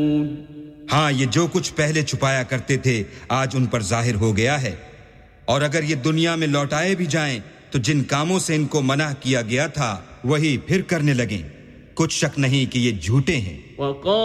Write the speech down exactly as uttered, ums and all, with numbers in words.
हाँ, ये जो कुछ पहले छुपाया करते थे आज उन पर जाहिर हो गया है। और अगर ये दुनिया में लौटाए भी जाएं तो जिन कामों से इनको मना किया गया था वही फिर करने लगें। कुछ शक नहीं कि ये झूठे हैं।